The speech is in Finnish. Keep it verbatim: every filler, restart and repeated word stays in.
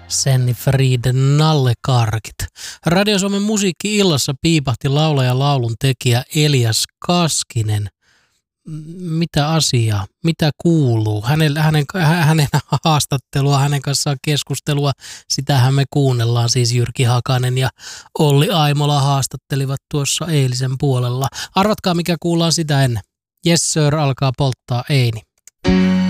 Senni Frieden nallekarkit. Radio Suomen musiikki-illassa piipahti laulaja laulun tekijä Elias Kaskinen. Mitä asiaa? Mitä kuuluu? Hänen, hänen, hänen haastattelua, hänen kanssaan keskustelua. Sitähän me kuunnellaan, siis Jyrki Hakanen ja Olli Aimola haastattelivat tuossa eilisen puolella. Arvatkaa, mikä kuullaan sitä ennen. Yes sir alkaa polttaa Eini.